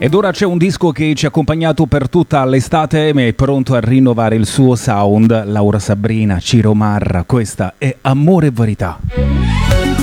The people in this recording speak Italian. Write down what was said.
Ed ora c'è un disco che ci ha accompagnato per tutta l'estate, ma è pronto a rinnovare il suo sound. Laura Sabrina, Ciro Marra, questa è Amore e Verità.